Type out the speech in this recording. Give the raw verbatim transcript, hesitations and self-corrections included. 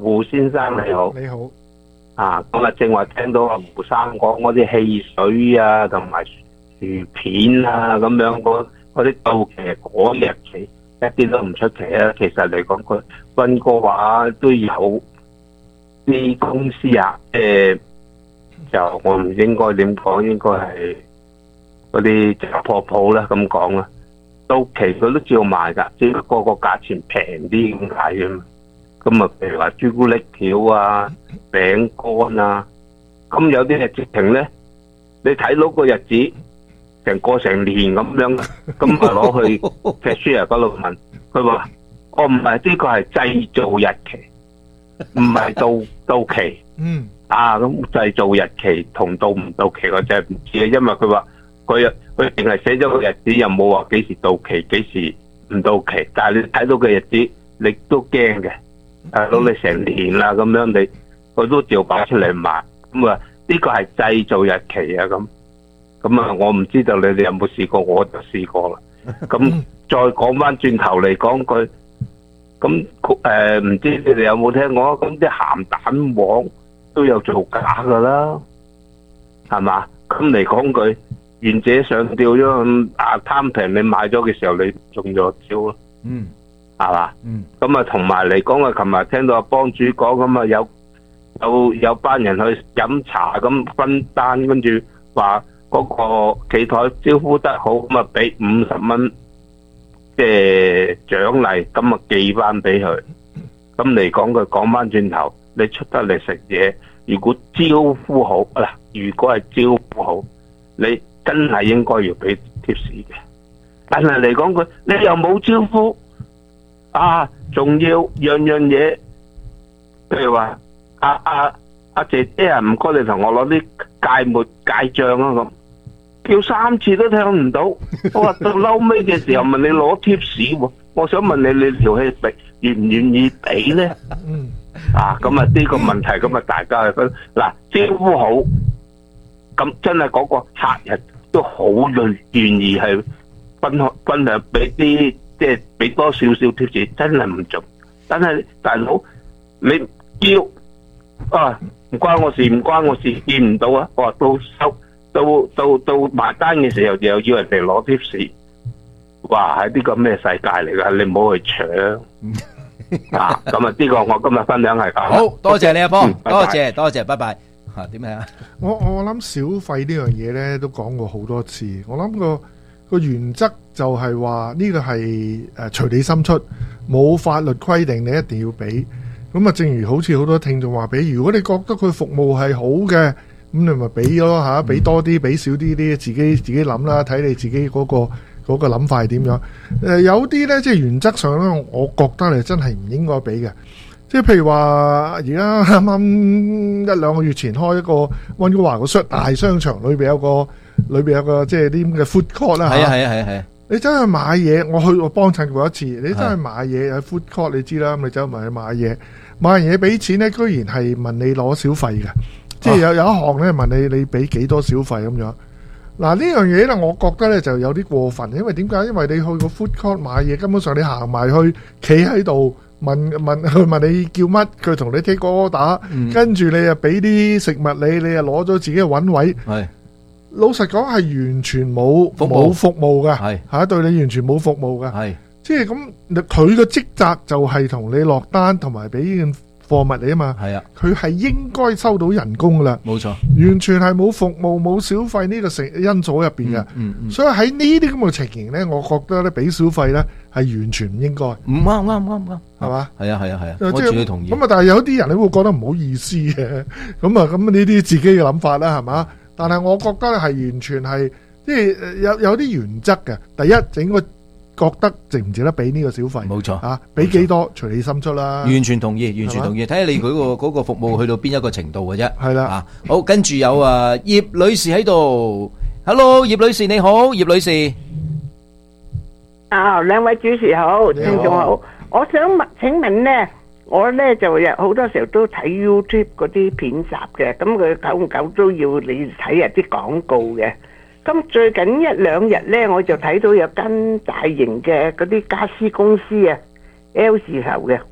胡先生你好。 你好。 啊，咁啊正話聽到阿胡生講嗰啲汽水啊，同埋薯片啊咁樣嗰嗰啲到期嗰日期一啲都唔出奇啊。其實嚟講，佢溫哥華都有啲公司啊，誒、就我唔應該點講，應該係嗰啲雜貨鋪啦咁講啦。到期佢都照賣㗎，只不過個價錢平啲咁解啫嘛。咁啊，譬如話朱古力條啊、餅乾啊，咁有啲係直情咧，你睇到個日子成過成年咁樣，咁啊攞去 cashier 嗰度問，佢話：哦，唔係，呢個係製造日期，唔係到到期。 嗯。 啊，咁製造日期同到唔到期，我真係唔知啊，因為佢話佢佢淨係寫咗個日子，又冇話幾時到期，幾時唔到期。但係你睇到嘅日子，你都驚嘅。大佬你成年啦咁樣，你佢都照擺出嚟賣，咁啊呢個係製造日期啊咁，咁啊我唔知道你哋有冇試過，我就試過啦。咁再講翻轉頭嚟講句，咁誒唔知你哋有冇聽過？咁啲鹹蛋黃都有造假噶啦，係嘛？咁嚟講句，願者上釣咗，啊貪平你買咗嘅時候，你中咗招咯。 嗯。 係嘛？ 嗯， 咁啊，同埋嚟講啊，琴日聽到阿幫主講咁啊，有有有班人去飲茶咁分單，跟住話嗰個企台招呼得好，咁啊俾五十蚊即係獎勵，咁啊寄翻俾佢。咁嚟講，佢講翻轉頭，你出得嚟食嘢，如果招呼好嗱，如果係招呼好，你真係應該要俾貼士嘅。但係嚟講佢，你又冇招呼。啊，仲要樣樣嘢，譬如話阿阿阿姐姐啊，唔該你同我攞啲芥末芥醬啊咁，叫三次都聽唔到。我話到嬲尾嘅時候問你攞貼士喎，我想問你你條氣俾願唔願意俾咧？ 嗯。 啊，咁啊呢個問題咁啊大家去分嗱招呼好，咁真係嗰個客人都好願願意去分享分享俾啲。即係俾多少少貼士，真係唔做。但係大佬，你叫啊唔關我事，唔關我事，見唔到啊！我話到收到到到埋單嘅時候，又要人哋攞貼士，哇！係呢個咩世界嚟㗎？你唔好去搶啊！咁啊，呢個我今日分享係咁。 好多謝你阿邦， 嗯拜拜多謝多謝，拜拜。嚇點樣啊？ 我我諗小費呢樣嘢咧都講過好多次，我諗個個原則就係話呢個係誒隨你心出，冇法律規定你一定要俾。咁啊，正如好似好多聽眾話俾，如果你覺得佢服務係好嘅，咁你咪俾咯嚇，俾多啲，俾少啲啲，自己自己諗啦，睇你自己嗰個嗰個諗法係點樣。誒有啲咧，即係原則上咧，我覺得你真係唔應該俾嘅。即係譬如話，而家啱啱一兩個月前開一個溫哥華個商大商場，裏邊有個裏邊有個即係啲咁嘅 food court 啦嚇。 係啊係啊係啊係啊！ 你走去買嘢，我去我幫襯過一次。你走去買嘢喺 food court，你知啦。咁你走去買買嘢，買完嘢俾錢咧，居然係問你攞小費嘅，即係有有一項咧問你你俾幾多小費咁樣。嗱呢樣嘢咧，我覺得咧就有啲過分，因為點解？因為你去個 food court 買嘢，根本上你行埋去，企喺度。問問佢問你叫乜，佢同你 take order，跟住你又俾啲食物你，你又攞咗自己嘅揾位。 係老實講係完全冇冇服務嘅，係嚇對你完全冇服務嘅。係即係咁，佢嘅職責就係同你落單同埋俾件貨物你啊嘛。係啊，佢係應該收到人工噶啦。冇錯，完全係冇服務冇小費呢個成因素入邊嘅。嗯嗯，所以喺呢啲咁嘅情形咧，我覺得咧俾小費咧係完全唔應該。唔啱啱啱啱。係嘛？係啊係啊係啊！我絕對同意。咁啊，但係有啲人你會覺得唔好意思嘅，咁啊，咁呢啲自己嘅諗法啦，係嘛？但係我覺得係完全係，即係有有啲原則嘅。第一，就應該覺得值唔值得俾呢個小費？冇錯啊，俾幾多隨你心出啦。完全同意，完全同意。睇下你佢個嗰個服務去到邊一個程度嘅啫。係啦。啊，好，跟住有啊葉女士喺度。Hello，葉女士你好，葉女士。 啊，兩位主持好，聽眾好。我想問，請問咧，我咧就有好多時候都睇 YouTube 嗰啲片集嘅，咁佢久唔久都要你睇下啲廣告嘅。咁最近一兩日咧，我就睇到有間大型嘅嗰啲家私公司啊 ，L 字頭嘅，